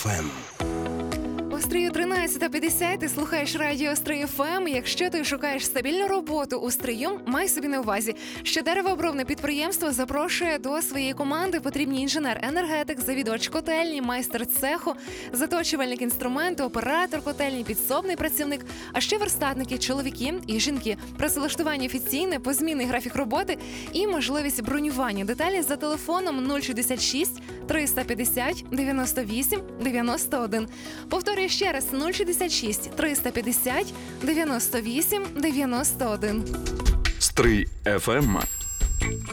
FM. У Стрию 13:50 ти слухаєш радіо Стрий ФМ. Якщо ти шукаєш стабільну роботу у Стрию, май собі на увазі, що деревообробне підприємство запрошує до своєї команди потрібні інженер-енергетик, завідувач котельні, майстер цеху, заточувальник інструменту, оператор котельні, підсобний працівник, а ще верстатники, чоловіки і жінки. Працевлаштування офіційне, позмінний графік роботи і можливість бронювання. Деталі за телефоном 066 350 98 91. Повторюю ще раз: 066 350 98 91. Стрий FM.